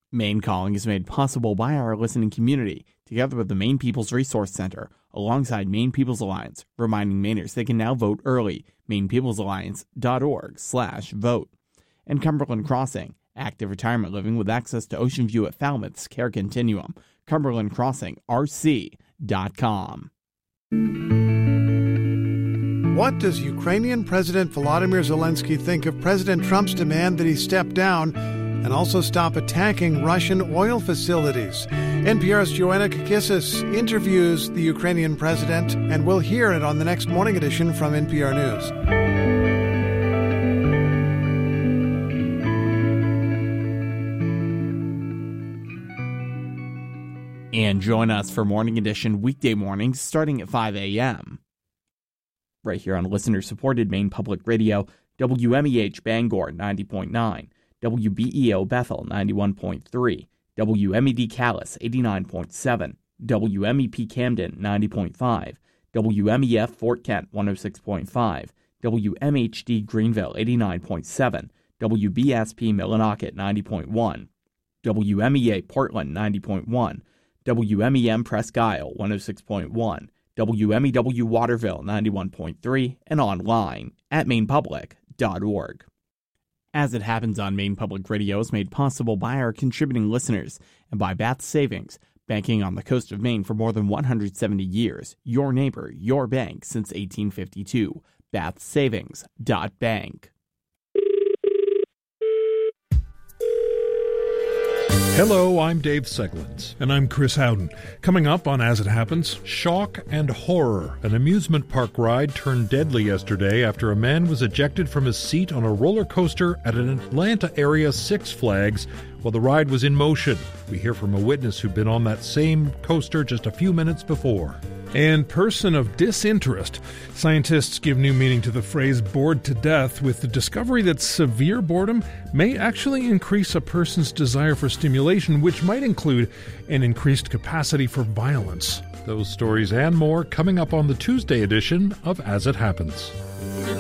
Maine Calling is made possible by our listening community, together with the Maine People's Resource Center, alongside Maine People's Alliance, reminding Mainers they can now vote early. MainePeoplesAlliance.org/vote. And Cumberland Crossing, active retirement living with access to Ocean View at Falmouth's Care Continuum. CumberlandCrossingRC.com. What does Ukrainian President Volodymyr Zelensky think of President Trump's demand that he step down and also stop attacking Russian oil facilities? NPR's Joanna Kakissis interviews the Ukrainian president, and we'll hear it on the next morning edition from NPR News. And join us for Morning Edition weekday mornings starting at 5 a.m. right here on listener-supported Maine Public Radio, WMEH Bangor 90.9, WBEO Bethel 91.3, WMED Calais 89.7, WMEP Camden 90.5, WMEF Fort Kent 106.5, WMHD Greenville 89.7, WBSP Millinocket 90.1, WMEA Portland 90.1, WMEM Presque Isle 106.1, WMEW Waterville 91.3, and online at mainepublic.org. As It Happens on Maine Public Radio is made possible by our contributing listeners and by Bath Savings, banking on the coast of Maine for more than 170 years. Your neighbor, your bank since 1852. BathSavings.bank. Hello, I'm Dave Seglins. And I'm Chris Howden. Coming up on As It Happens, Shock and horror. An amusement park ride turned deadly yesterday after a man was ejected from his seat on a roller coaster at an Atlanta area Six Flags while the ride was in motion. We hear from a witness who'd been on that same coaster just a few minutes before. And person of disinterest. Scientists give new meaning to the phrase bored to death with the discovery that severe boredom may actually increase a person's desire for stimulation, which might include an increased capacity for violence. Those stories and more coming up on the Tuesday edition of As It Happens.